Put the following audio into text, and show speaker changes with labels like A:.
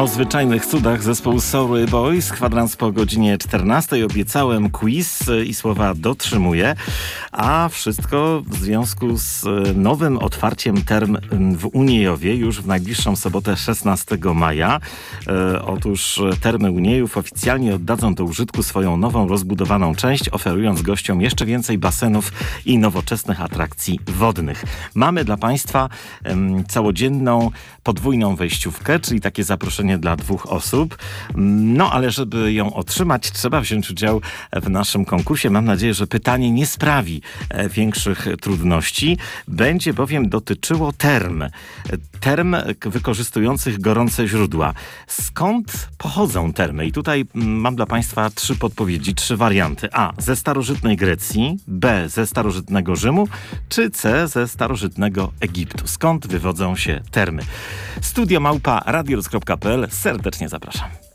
A: O zwyczajnych cudach zespołu Sorry Boys. Kwadrans po godzinie 14. Obiecałem quiz i słowa dotrzymuję. A wszystko w związku z nowym otwarciem term w Uniejowie już w najbliższą sobotę 16 maja. Otóż termy Uniejów oficjalnie oddadzą do użytku swoją nową, rozbudowaną część, oferując gościom jeszcze więcej basenów i nowoczesnych atrakcji wodnych. Mamy dla Państwa całodzienną, podwójną wejściówkę, czyli takie zaproszenie dla 2 osób. No, ale żeby ją otrzymać, trzeba wziąć udział w naszym konkursie. Mam nadzieję, że pytanie nie sprawi większych trudności. Będzie bowiem dotyczyło term wykorzystujących gorące źródła. Skąd pochodzą termy? I tutaj mam dla Państwa 3 podpowiedzi, 3 warianty. A. Ze starożytnej Grecji, B. Ze starożytnego Rzymu, czy C. Ze starożytnego Egiptu. Skąd wywodzą się termy? Studio @radiorus.pl. Serdecznie zapraszam.